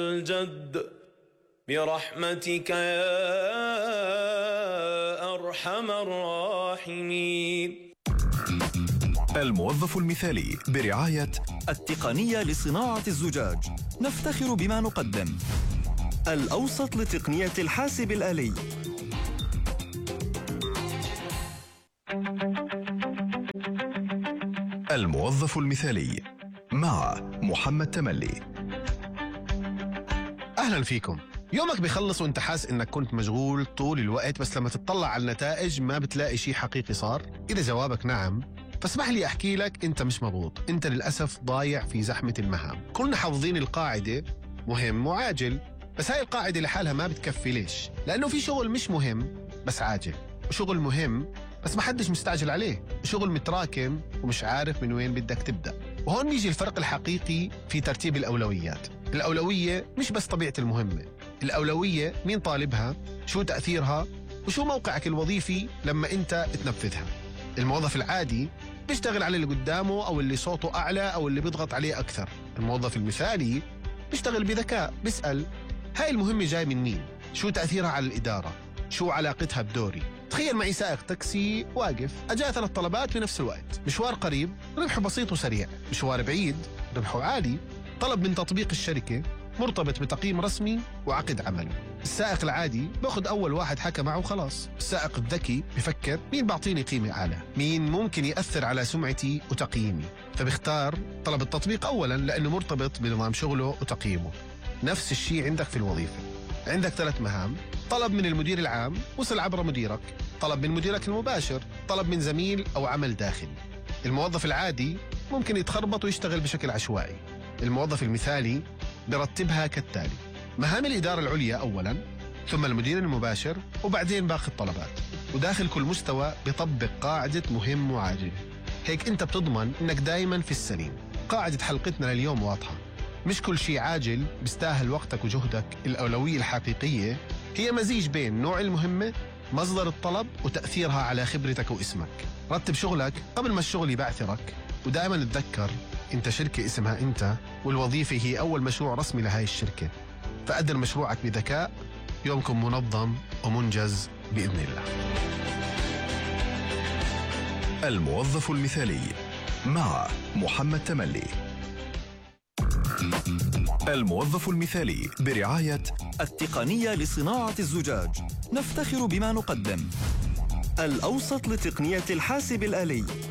الجد برحمتك يا أرحم الراحمين. الموظف المثالي برعاية التقنية لصناعة الزجاج، نفتخر بما نقدم. الأوسط لتقنية الحاسب الآلي. الموظف المثالي مع محمد تملي. أهلا فيكم. يومك بيخلص وانت حاس انك كنت مشغول طول الوقت، بس لما تطلع على النتائج ما بتلاقي شيء حقيقي صار؟ إذا جوابك نعم، فاسمح لي أحكي لك أنت مش مضبوط، أنت للأسف ضايع في زحمة المهام. كلنا حافظين القاعدة مهم وعاجل، بس هاي القاعدة لحالها ما بتكفي. ليش؟ لأنه في شغل مش مهم بس عاجل، وشغل مهم بس ما حدش مستعجل عليه، وشغل متراكم ومش عارف من وين بدك تبدأ. وهون بيجي الفرق الحقيقي في ترتيب الأولويات. الأولوية مش بس طبيعة المهمة، الأولوية مين طالبها، شو تأثيرها، وشو موقعك الوظيفي لما أنت تنفذها. الموظف العادي بيشتغل على اللي قدامه أو اللي صوته أعلى أو اللي بيضغط عليه أكثر. الموظف المثالي بيشتغل بذكاء، بيسأل هاي المهمة جاي من مين؟ شو تأثيرها على الإدارة؟ شو علاقتها بدوري؟ تخيل معي سائق تاكسي واقف، أجاه 3 طلبات بنفس الوقت. مشوار قريب ربحه بسيط وسريع، مشوار بعيد ربحه عالي. طلب من تطبيق الشركة مرتبط بتقييم رسمي وعقد عمل. السائق العادي باخذ أول واحد حكى معه وخلاص. السائق الذكي بفكر مين بعطيني قيمة أعلى، مين ممكن يأثر على سمعتي وتقييمي، فبختار طلب التطبيق أولا لأنه مرتبط بنظام شغله وتقييمه. نفس الشيء عندك في الوظيفة، عندك 3 مهام. طلب من المدير العام وصل عبر مديرك، طلب من مديرك المباشر، طلب من زميل أو عمل داخلي. الموظف العادي ممكن يتخربط ويشتغل بشكل عشوائي. الموظف المثالي برتبها كالتالي: مهام الإدارة العليا أولا، ثم المدير المباشر، وبعدين باقي الطلبات. وداخل كل مستوى بيطبق قاعدة مهم وعاجل. هيك أنت بتضمن أنك دايما في السليم. قاعدة حلقتنا لليوم واضحة: مش كل شيء عاجل بيستاهل وقتك وجهدك. الأولوية الحقيقية هي مزيج بين نوع المهمة، مصدر الطلب، وتأثيرها على خبرتك واسمك. رتب شغلك قبل ما الشغل يبعثرك، ودائما تذكر انت شركة اسمها انت، والوظيفة هي أول مشروع رسمي لهاي الشركة. فقدر مشروعك بذكاء. يومكم منظم ومنجز بإذن الله. الموظف المثالي مع محمد تملي. الموظف المثالي برعاية التقنية لصناعة الزجاج، نفتخر بما نقدم. الأوسط لتقنية الحاسب الآلي.